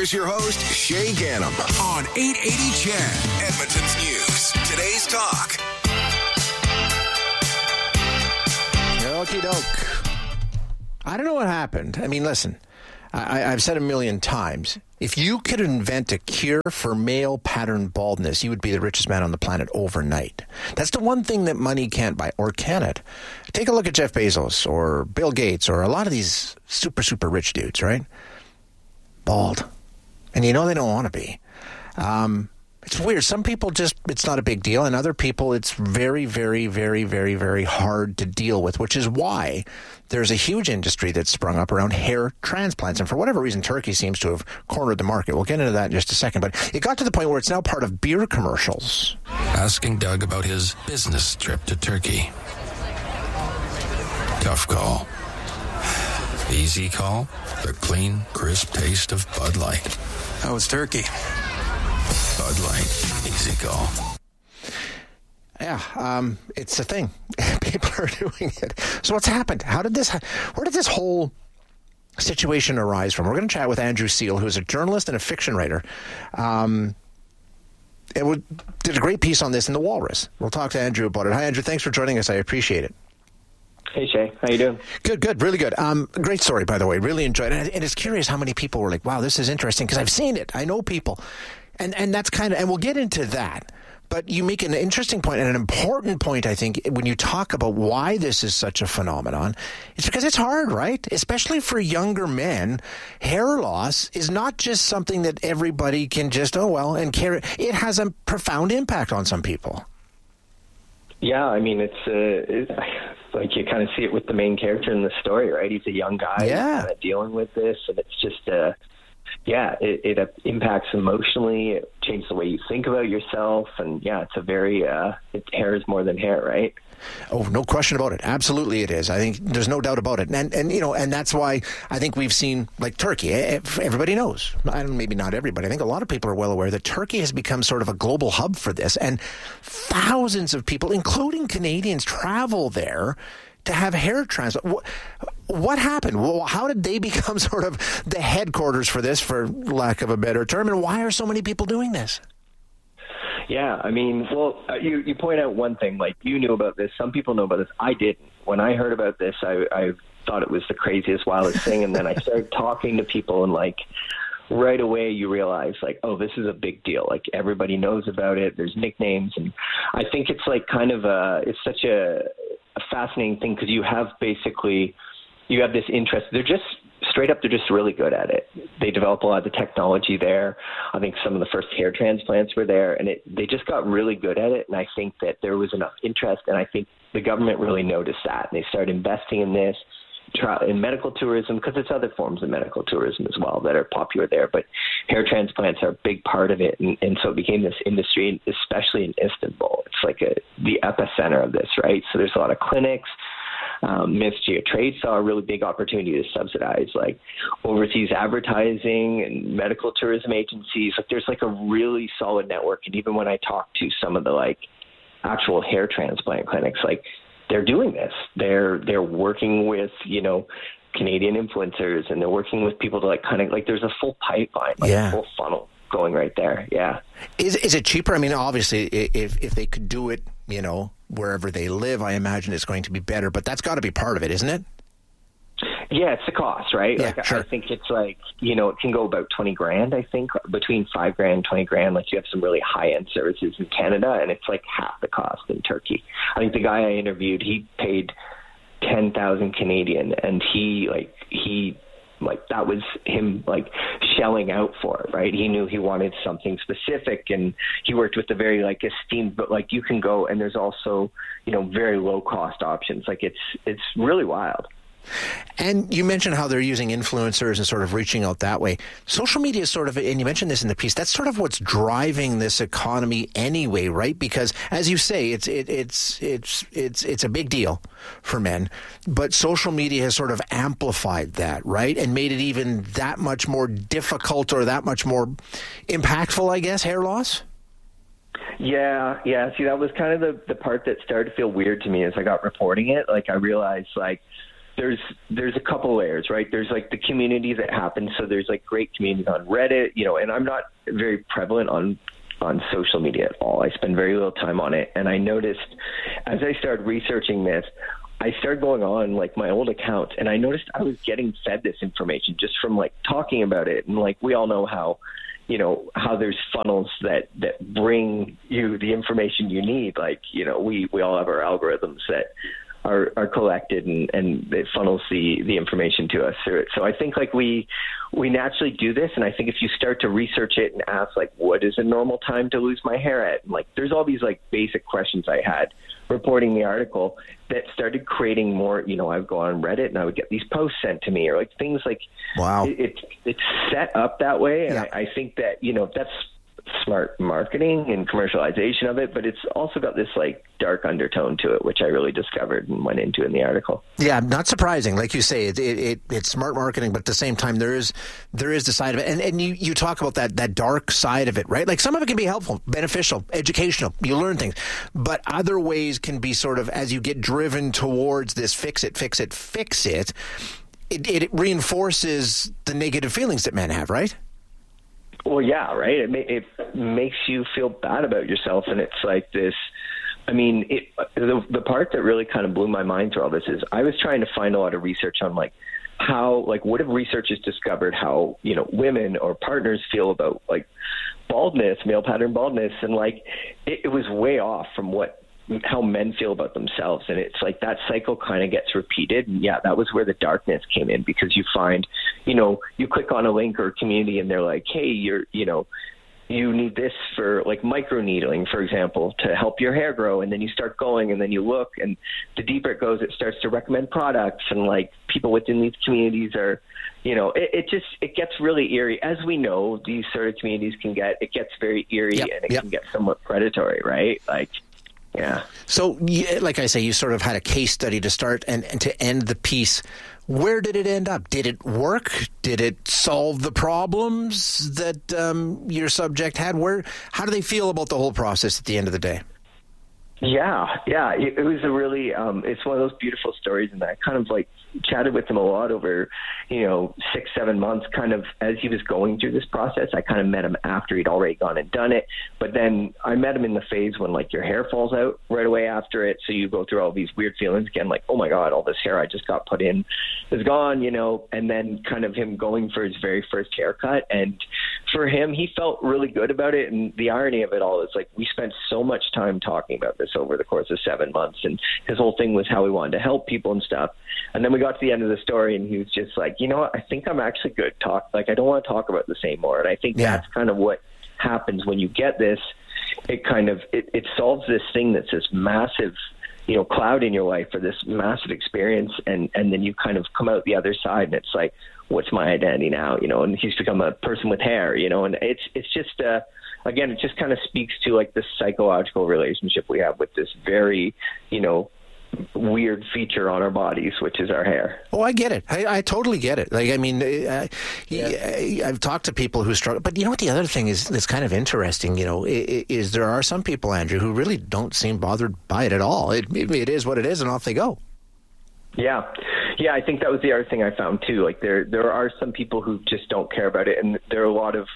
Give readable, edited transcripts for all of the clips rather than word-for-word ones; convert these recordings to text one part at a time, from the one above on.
Here's your host, Shay Gannam, on 880 CHED, Edmonton's News. Today's Talk. Okie doke. I don't know what happened. I mean, listen, I've said a million times, if you could invent a cure for male pattern baldness, you would be the richest man on the planet overnight. That's the one thing that money can't buy, or can it? Take a look at Jeff Bezos or Bill Gates or a lot of these super, super rich dudes, right? Bald. And you know they don't want to be. It's weird. Some people just, it's not a big deal. And other people, it's very, very, very, very, very hard to deal with, which is why there's a huge industry that's sprung up around hair transplants. And for whatever reason, Turkey seems to have cornered the market. We'll get into that in just a second. But it got to the point where it's now part of beer commercials. Asking Doug about his business trip to Turkey. Tough call. Easy call. The clean, crisp taste of Bud Light. How was Turkey? Bud Light. Easy call. Yeah, it's a thing. People are doing it. So what's happened? Where did this whole situation arise from? We're going to chat with Andrew Seal, who's a journalist and a fiction writer. Did a great piece on this in The Walrus. We'll talk to Andrew about it. Hi, Andrew. Thanks for joining us. I appreciate it. Hey, Shay. How you doing? Good, really good. Great story, by the way. Really enjoyed it. And it's curious how many people were like, wow, this is interesting, because I've seen it. I know people. And that's kind of, and we'll get into that. But you make an interesting point and an important point, I think, when you talk about why this is such a phenomenon. It's because it's hard, right? Especially for younger men. Hair loss is not just something that everybody can just, and carry. It has a profound impact on some people. Yeah, I mean, it's like you kind of see it with the main character in the story, right? He's a young guy kind of dealing with this, and it's just it impacts emotionally. It changes the way you think about yourself, and it's a very hair is more than hair, right? Oh, no question about it. Absolutely it is. I think there's no doubt about it. And you know, and that's why I think we've seen, like, Turkey. Everybody knows. Maybe not everybody. I think a lot of people are well aware that Turkey has become sort of a global hub for this. And thousands of people, including Canadians, travel there to have hair transplant. What happened? How did they become sort of the headquarters for this, for lack of a better term? And why are so many people doing this? Yeah, I mean, you point out one thing, like, you knew about this. Some people know about this. I didn't. When I heard about this, I thought it was the craziest, wildest thing. And then I started talking to people, and, like, right away you realize, like, oh, this is a big deal. Like, everybody knows about it. There's nicknames. And I think it's like kind of it's such a fascinating thing, because you have this interest. They're just really good at it. They develop a lot of the technology there. I think some of the first hair transplants were there, and they just got really good at it. And I think that there was enough interest, and I think the government really noticed that. And they started investing in this, in medical tourism, because it's other forms of medical tourism as well that are popular there. But hair transplants are a big part of it, and so it became this industry, especially in Istanbul. It's like the epicenter of this, right? So there's a lot of clinics. Ministry of Trade saw a really big opportunity to subsidize, like, overseas advertising and medical tourism agencies. Like, there's like a really solid network. And even when I talk to some of the, like, actual hair transplant clinics, like, they're doing this. They're working with, Canadian influencers, and they're working with people to, like, kind of, like, there's a full pipeline, a full funnel going right there. Yeah. Is it cheaper? I mean, obviously, if they could do it, wherever they live, I imagine it's going to be better, but that's got to be part of it, isn't it? Yeah, it's the cost, right? Yeah, like, sure. I think it's like, it can go about $20,000, I think, between $5,000 and $20,000. Like, you have some really high-end services in Canada, and it's like half the cost in Turkey. I think the guy I interviewed, he paid 10,000 Canadian, and he that was him, like, shelling out for it, right? He knew he wanted something specific, and he worked with a very, like, esteemed, but, like, you can go, and there's also, very low cost options. Like, it's really wild. And you mentioned how they're using influencers and sort of reaching out that way. Social media is sort of, and you mentioned this in the piece, that's sort of what's driving this economy anyway, right? Because, as you say, it's a big deal for men, but social media has sort of amplified that, right? And made it even that much more difficult, or that much more impactful, I guess, hair loss? Yeah. See, that was kind of the part that started to feel weird to me as I got reporting it. Like, I realized, like, there's a couple layers, right? There's like the community that happens. So there's like great communities on Reddit, and I'm not very prevalent on social media at all. I spend very little time on it. And I noticed as I started researching this, I started going on like my old accounts, and I noticed I was getting fed this information just from like talking about it. And like, we all know how there's funnels that bring you the information you need. Like, we all have our algorithms that are collected and it funnels the information to us through it. So I think like we naturally do this. And I think if you start to research it and ask like, what is a normal time to lose my hair at? And like, there's all these like basic questions I had reporting the article that started creating more, I would go on Reddit and I would get these posts sent to me or like things like, wow, it's set up that way. And yeah. I think that, that's smart marketing and commercialization of it, but it's also got this like dark undertone to it, which I really discovered and went into in the article. Yeah, not surprising. Like you say, it's smart marketing, but at the same time, there is the side of it. And you talk about that dark side of it, right? Like some of it can be helpful, beneficial, educational. You learn things, but other ways can be sort of, as you get driven towards this fix it, it reinforces the negative feelings that men have, right? Well, yeah, right. It makes you feel bad about yourself, and it's like this. I mean, the part that really kind of blew my mind through all this is I was trying to find a lot of research on like how, like, what if researchers discovered how women or partners feel about like baldness, male pattern baldness, and like it was way off from how men feel about themselves. And it's like that cycle kind of gets repeated. And yeah, that was where the darkness came in, because you find, you click on a link or a community and they're like, hey, you need this for like micro needling, for example, to help your hair grow. And then you start going and then you look, and the deeper it goes, it starts to recommend products. And like people within these communities are, it gets really eerie. As we know, these sort of communities it gets very eerie, and it can get somewhat predatory, right? Like, yeah. So, like I say, you sort of had a case study to start and to end the piece. Where did it end up? Did it work? Did it solve the problems that your subject had? How do they feel about the whole process at the end of the day? Yeah. It was a really, it's one of those beautiful stories, and I kind of like chatted with him a lot over, 6-7 months, kind of as he was going through this process. I kind of met him after he'd already gone and done it, but then I met him in the phase when like your hair falls out right away after it. So you go through all these weird feelings again, like, oh my God, all this hair I just got put in is gone, and then kind of him going for his very first haircut. And for him, he felt really good about it. And the irony of it all is like, we spent so much time talking about this over the course of 7 months, and his whole thing was how he wanted to help people and stuff. And then we got to the end of the story, and he was just like, you know what, I think I'm actually good. I don't want to talk about this anymore. And I think that's kind of what happens when you get this. It kind of it solves this thing that's this massive, cloud in your life, or this massive experience, and then you kind of come out the other side, and it's like, what's my identity now? And he's become a person with hair, and it's just again, it just kind of speaks to like this psychological relationship we have with this very, weird feature on our bodies, which is our hair. Oh, I get it. I totally get it. Like, I mean, I've talked to people who struggle, but what the other thing is that's kind of interesting, is there are some people, Andrew, who really don't seem bothered by it at all. It is what it is, and off they go. Yeah, I think that was the other thing I found too. Like there are some people who just don't care about it, and there are a lot of,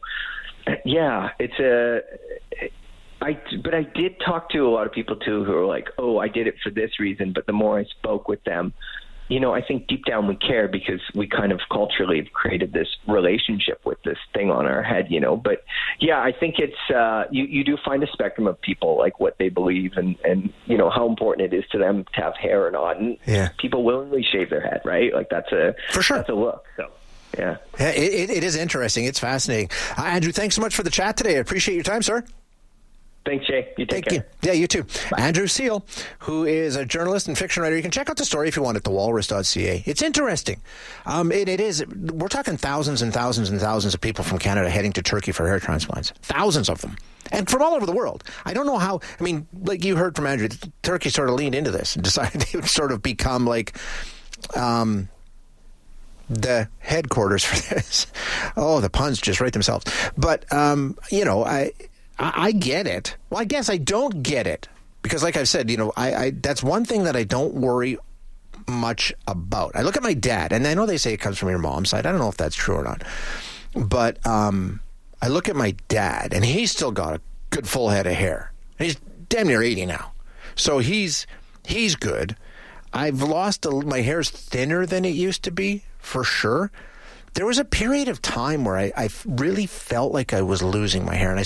but I did talk to a lot of people too who are like, oh, I did it for this reason. But the more I spoke with them, I think deep down we care, because we kind of culturally have created this relationship with this thing on our head, But yeah, I think it's, you do find a spectrum of people, like what they believe and how important it is to them to have hair or not. And people willingly shave their head, right? Like that's for sure. That's a look. So. Yeah, it is interesting. It's fascinating. Andrew, thanks so much for the chat today. I appreciate your time, sir. Thanks, Jay. You take care. Yeah, you too. Bye. Andrew Seal, who is a journalist and fiction writer. You can check out the story if you want at thewalrus.ca. It's interesting. It is. We're talking thousands and thousands and thousands of people from Canada heading to Turkey for hair transplants. Thousands of them. And from all over the world. I don't know how, like you heard from Andrew, Turkey sort of leaned into this and decided they would sort of become like the headquarters for this. Oh, the puns just write themselves. But, I get it. Well, I guess I don't get it because, like I've said, I that's one thing that I don't worry much about. I look at my dad, and I know they say it comes from your mom's side. I don't know if that's true or not. But I look at my dad, and he's still got a good full head of hair. He's damn near 80 now. So he's good. I've lost my hair's thinner than it used to be, for sure. There was a period of time where I really felt like I was losing my hair, and I